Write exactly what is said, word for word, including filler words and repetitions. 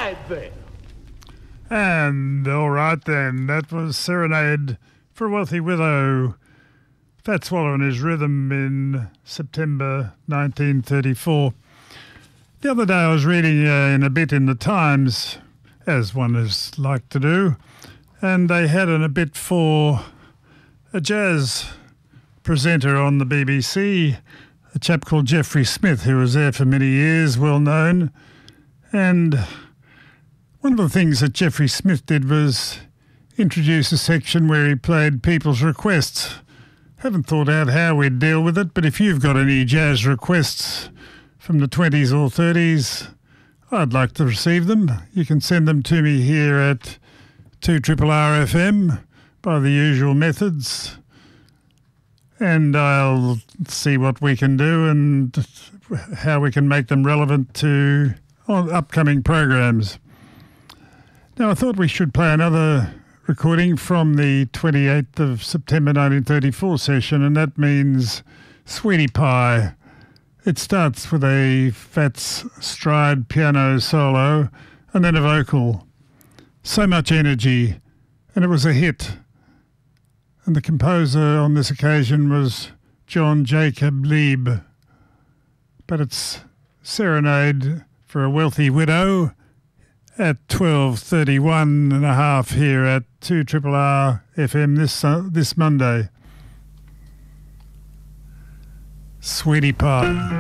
right there. And all right then, that was Serenade for a Wealthy Widow. Fat Swallow and His Rhythm in September nineteen thirty-four. The other day I was reading uh, in a bit in the Times, as one is like to do, and they had an, a bit for a jazz presenter on the B B C, a chap called Jeffrey Smith, who was there for many years, well known. And one of the things that Jeffrey Smith did was introduce a section where he played people's requests. Haven't thought out how we'd deal with it, but if you've got any jazz requests from the twenties or thirties, I'd like to receive them. You can send them to me here at two R R R F M by the usual methods, and I'll see what we can do and how we can make them relevant to upcoming programs. Now, I thought we should play another recording from the twenty-eighth of September nineteen thirty-four session, and that means Sweetie Pie. It starts with a Fats stride piano solo and then a vocal. So much energy, and it was a hit. And the composer on this occasion was John Jacob Lieb. But it's Serenade for a Wealthy Widow at twelve thirty-one and a half here at two R R R F M this, uh, this Monday. Sweetie Pie.